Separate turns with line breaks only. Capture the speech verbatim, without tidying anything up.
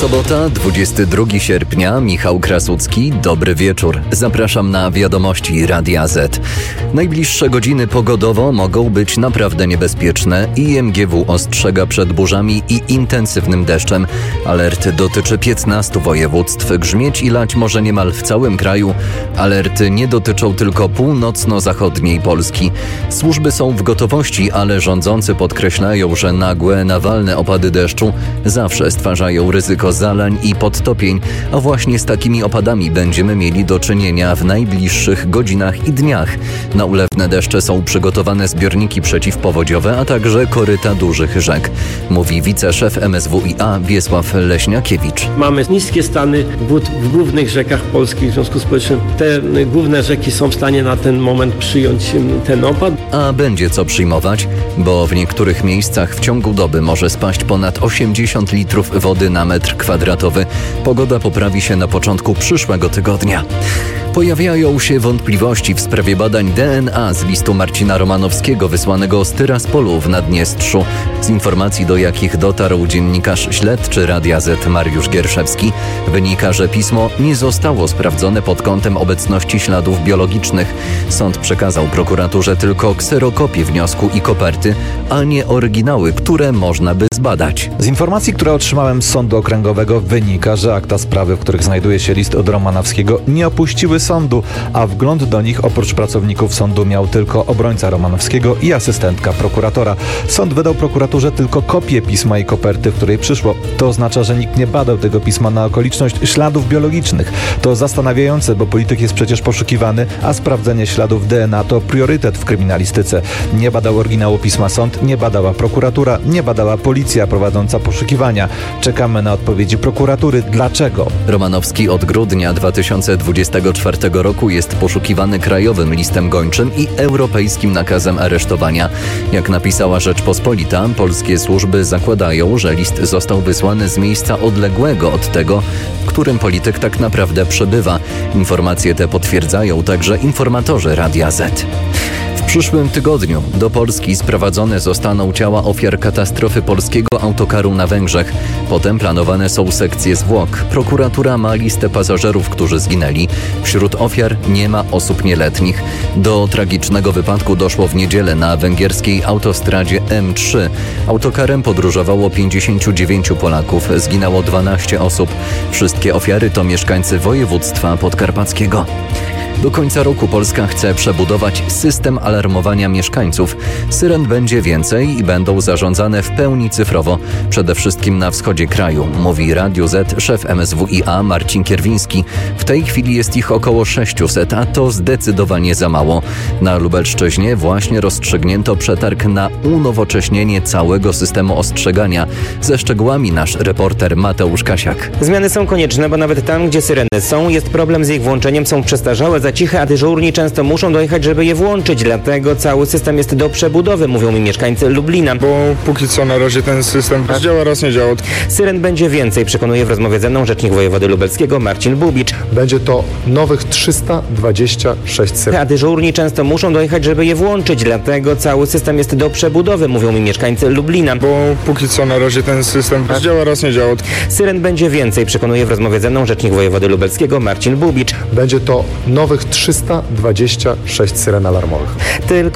Sobota, dwudziestego drugiego sierpnia, Michał Krasucki, dobry wieczór. Zapraszam na wiadomości Radia Z. Najbliższe godziny pogodowo mogą być naprawdę niebezpieczne. I M G W ostrzega przed burzami i intensywnym deszczem. Alert dotyczy piętnastu województw. Grzmieć i lać może niemal w całym kraju. Alerty nie dotyczą tylko północno-zachodniej Polski. Służby są w gotowości, ale rządzący podkreślają, że nagłe, nawalne opady deszczu zawsze stwarzają ryzyko zalań i podtopień, a właśnie z takimi opadami będziemy mieli do czynienia w najbliższych godzinach i dniach. Na ulewne deszcze są przygotowane zbiorniki przeciwpowodziowe, a także koryta dużych rzek, mówi wiceszef M S W i A Wiesław Leśniakiewicz.
Mamy niskie stany wód w głównych rzekach polskich, w związku z powyższym te główne rzeki są w stanie na ten moment przyjąć ten opad.
A będzie co przyjmować, bo w niektórych miejscach w ciągu doby może spaść ponad osiemdziesiąt litrów wody na metr kwadratowy. Pogoda poprawi się na początku przyszłego tygodnia. Pojawiają się wątpliwości w sprawie badań D N A z listu Marcina Romanowskiego wysłanego z Tyraspolu w Naddniestrzu. Z informacji, do jakich dotarł dziennikarz śledczy Radia Z Mariusz Gierszewski, wynika, że pismo nie zostało sprawdzone pod kątem obecności śladów biologicznych. Sąd przekazał prokuraturze tylko kserokopię wniosku i koperty, a nie oryginały, które można by zbadać.
Z informacji, które otrzymałem z Sądu Okręgowego, wynika, że akta sprawy, w których znajduje się list od Romanowskiego, nie opuściły sądu, a wgląd do nich oprócz pracowników sądu miał tylko obrońca Romanowskiego i asystentka prokuratora. Sąd wydał prokuraturze tylko kopię pisma i koperty, w której przyszło. To oznacza, że nikt nie badał tego pisma na okoliczność śladów biologicznych. To zastanawiające, bo polityk jest przecież poszukiwany, a sprawdzenie śladów D N A to priorytet w kryminalistyce. Nie badał oryginału pisma sąd, nie badała prokuratura, nie badała policja prowadząca poszukiwania. Czekamy na odpowiedzi prokuratury. Dlaczego?
Romanowski od grudnia dwa tysiące dwudziestego czwartego roku jest poszukiwany krajowym listem gończym i europejskim nakazem aresztowania. Jak napisała Rzeczpospolita, polskie służby zakładają, że list został wysłany z miejsca odległego od tego, w którym polityk tak naprawdę przebywa. Informacje te potwierdzają także informatorzy Radia Z. W przyszłym tygodniu do Polski sprowadzone zostaną ciała ofiar katastrofy polskiego autokaru na Węgrzech. Potem planowane są sekcje zwłok. Prokuratura ma listę pasażerów, którzy zginęli. Wśród ofiar nie ma osób nieletnich. Do tragicznego wypadku doszło w niedzielę na węgierskiej autostradzie M trzy. Autokarem podróżowało pięćdziesięciu dziewięciu Polaków. Zginęło dwanaście osób. Wszystkie ofiary to mieszkańcy województwa podkarpackiego. Do końca roku Polska chce przebudować system alarmowania mieszkańców. Syren będzie więcej i będą zarządzane w pełni cyfrowo, przede wszystkim na wschodzie kraju, mówi Radiu Z szef M S W i A Marcin Kierwiński. W tej chwili jest ich około sześciuset, a to zdecydowanie za mało. Na Lubelszczyźnie właśnie rozstrzygnięto przetarg na unowocześnienie całego systemu ostrzegania. Ze szczegółami nasz reporter Mateusz Kasiak.
Zmiany są konieczne, bo nawet tam, gdzie syreny są, jest problem z ich włączeniem, są przestarzałe, za ciche, a dyżurni często muszą dojechać, żeby je włączyć. Dlatego cały system jest do przebudowy, mówią mi mieszkańcy Lublina.
Bo póki co na razie ten system raz działa, raz nie działa.
Syren będzie więcej, przekonuje w rozmowie ze mną rzecznik wojewody lubelskiego Marcin Bubicz.
Będzie to nowych trzysta dwadzieścia sześć syren.
A dyżurni często muszą dojechać, żeby je włączyć. Dlatego cały system jest do przebudowy, mówią mi mieszkańcy Lublina.
Bo póki co na razie ten system raz działa, raz nie działa.
Syren będzie więcej, przekonuje w rozmowie ze mną rzecznik wojewody lubelskiego Marcin Bubicz.
Będzie to nowych trzysta dwadzieścia sześć syren alarmowych.
Tylko